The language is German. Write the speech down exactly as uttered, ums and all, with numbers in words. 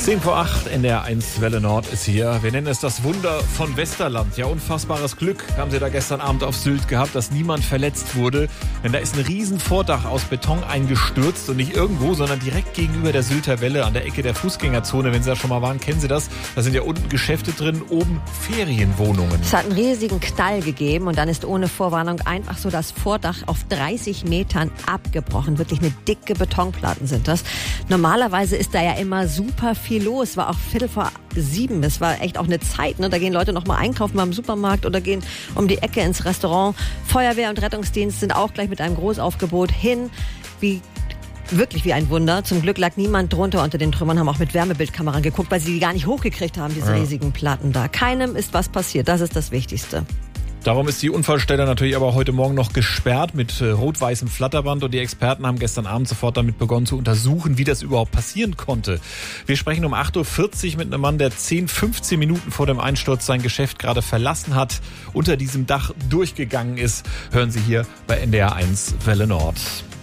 zehn vor acht, N D R eins Welle Nord ist hier. Wir nennen es das Wunder von Westerland. Ja, unfassbares Glück haben sie da gestern Abend auf Sylt gehabt, dass niemand verletzt wurde. Denn da ist ein riesen Vordach aus Beton eingestürzt und nicht irgendwo, sondern direkt gegenüber der Sylter Welle an der Ecke der Fußgängerzone. Wenn Sie da schon mal waren, kennen Sie das. Da sind ja unten Geschäfte drin, oben Ferienwohnungen. Es hat einen riesigen Knall gegeben und dann ist ohne Vorwarnung einfach so das Vordach auf dreißig Metern abgebrochen. Wirklich eine dicke Betonplatten sind das. Normalerweise ist da ja immer super viel los. War auch Viertel vor sieben. Es war echt auch eine Zeit. Ne? Da gehen Leute noch mal einkaufen beim Supermarkt oder gehen um die Ecke ins Restaurant. Feuerwehr und Rettungsdienst sind auch gleich mit einem Großaufgebot hin. Wie Wirklich wie ein Wunder. Zum Glück lag niemand drunter unter den Trümmern, haben auch mit Wärmebildkameran geguckt, weil sie die gar nicht hochgekriegt haben, diese ja. riesigen Platten da. Keinem ist was passiert. Das ist das Wichtigste. Darum ist die Unfallstelle natürlich aber heute Morgen noch gesperrt mit äh, rot-weißem Flatterband und die Experten haben gestern Abend sofort damit begonnen zu untersuchen, wie das überhaupt passieren konnte. Wir sprechen um acht Uhr vierzig mit einem Mann, der zehn, fünfzehn Minuten vor dem Einsturz sein Geschäft gerade verlassen hat, unter diesem Dach durchgegangen ist. Hören Sie hier bei N D R eins Welle Nord.